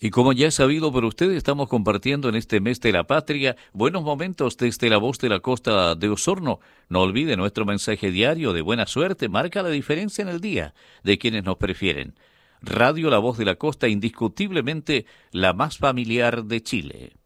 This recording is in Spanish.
Y como ya es sabido por usted, estamos compartiendo en este mes de la patria buenos momentos desde la voz de la costa de Osorno. No olvide nuestro mensaje diario de buena suerte, marca la diferencia en el día de quienes nos prefieren. Radio La Voz de la Costa, indiscutiblemente la más familiar de Chile.